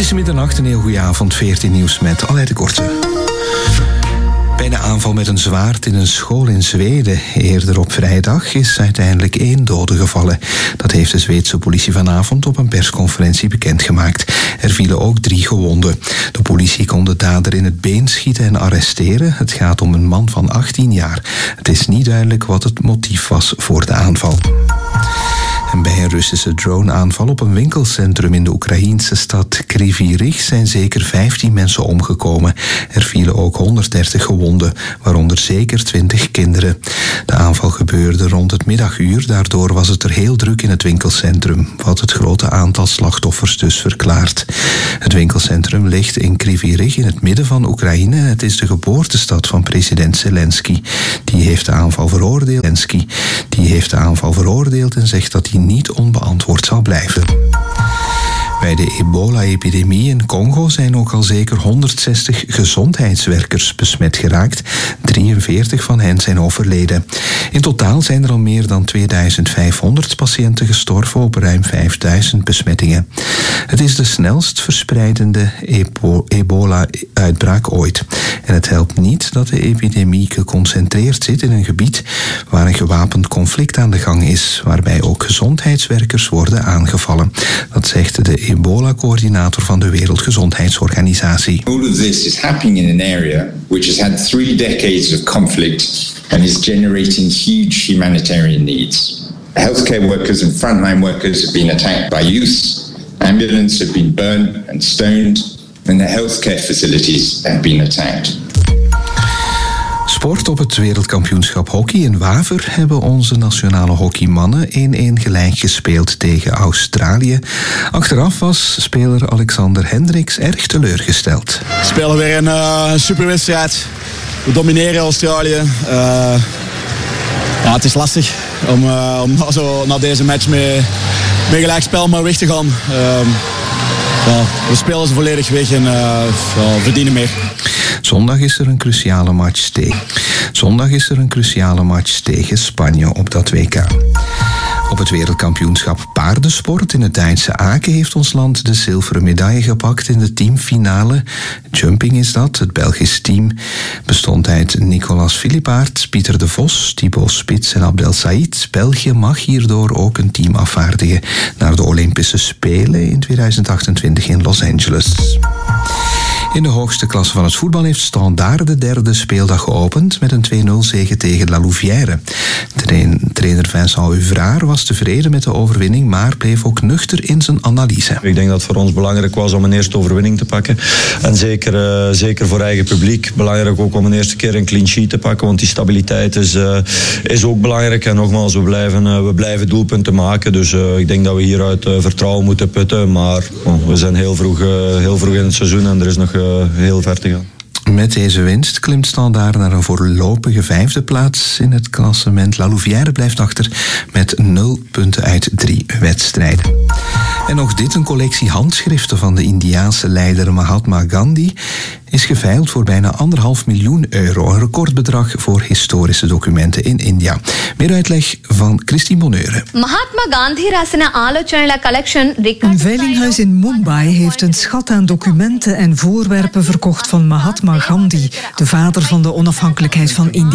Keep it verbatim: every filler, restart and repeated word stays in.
is middernacht, een heel goede avond. veertien nieuws met Aleid de Korte. Bij de aanval met een zwaard in een school in Zweden eerder op vrijdag is uiteindelijk één dode gevallen. Dat heeft de Zweedse politie vanavond op een persconferentie bekendgemaakt. Er vielen ook drie gewonden. De politie kon de dader in het been schieten en arresteren. Het gaat om een man van achttien jaar. Het is niet duidelijk wat het motief was voor de aanval. En bij een Russische drone-aanval op een winkelcentrum in de Oekraïense stad Kryvyi Rih zijn zeker vijftien mensen omgekomen. Er vielen ook honderddertig gewonden, waaronder zeker twintig kinderen. De aanval gebeurde rond het middaguur, daardoor was het er heel druk in het winkelcentrum, wat het grote aantal slachtoffers dus verklaart. Het winkelcentrum ligt in Kryvyi Rih in het midden van Oekraïne en het is de geboortestad van president Zelensky. Die heeft de aanval veroordeeld. Zelensky, die heeft de aanval veroordeeld en zegt dat hij niet onbeantwoord zal blijven. Bij de ebola-epidemie in Congo zijn ook al zeker honderdzestig gezondheidswerkers besmet geraakt. drieënveertig van hen zijn overleden. In totaal zijn er al meer dan tweeduizend vijfhonderd patiënten gestorven op ruim vijfduizend besmettingen. Het is de snelst verspreidende ebola-uitbraak ooit. En het helpt niet dat de epidemie geconcentreerd zit in een gebied waar een gewapend conflict aan de gang is, waarbij ook gezondheidswerkers worden aangevallen. Dat zegt de ebola-coördinator van de Wereldgezondheidsorganisatie. All of this is happening in an area which has had three decades of conflict and is generating huge humanitarian needs. Healthcare workers and frontline workers have been attacked by youths. Ambulances have been burned and stoned, and the healthcare facilities have been attacked. Sport op het wereldkampioenschap hockey in Waver hebben onze nationale hockeymannen één-één gelijk gespeeld tegen Australië. Achteraf was speler Alexander Hendricks erg teleurgesteld. We spelen weer een uh, superwedstrijd. We domineren Australië. Uh, ja, het is lastig om, uh, om na, zo, na deze match mee, mee gelijk spel maar weg te gaan. Uh, ja, we spelen ze volledig weg en uh, ja, verdienen meer. Zondag is er een cruciale match tegen. Zondag is er een cruciale match tegen Spanje op dat W K. Op het wereldkampioenschap paardensport in het Duitse Aken heeft ons land de zilveren medaille gepakt in de teamfinale. Jumping is dat. Het Belgisch team bestond uit Nicolas Philippaert, Pieter de Vos, Thibaut Spits en Abdel Said. België mag hierdoor ook een team afvaardigen naar de Olympische Spelen in tweeduizend achtentwintig in Los Angeles. In de hoogste klasse van het voetbal heeft Standaard de derde speeldag geopend met een twee-nul zege tegen La Louvière. Train, trainer Vincent Uvraar was tevreden met de overwinning, maar bleef ook nuchter in zijn analyse. Ik denk dat het voor ons belangrijk was om een eerste overwinning te pakken. En zeker, uh, zeker voor eigen publiek. Belangrijk ook om een eerste keer een clean sheet te pakken, want die stabiliteit is, uh, is ook belangrijk. En nogmaals, we blijven, uh, we blijven doelpunten maken. Dus uh, ik denk dat we hieruit uh, vertrouwen moeten putten. Maar oh, we zijn heel vroeg, uh, heel vroeg in het seizoen en er is nog uh, heel ver te gaan. Met deze winst klimt Standaard naar een voorlopige vijfde plaats in het klassement. La Louvière blijft achter met nul punten uit drie wedstrijden. En nog dit, een collectie handschriften van de Indiaanse leider Mahatma Gandhi is geveild voor bijna anderhalf miljoen euro. Een recordbedrag voor historische documenten in India. Meer uitleg van Christine Bonneure. Mahatma Gandhi rasina alochanaల collection. Een veilinghuis in Mumbai heeft een schat aan documenten en voorwerpen verkocht van Mahatma Gandhi, de vader van de onafhankelijkheid van India.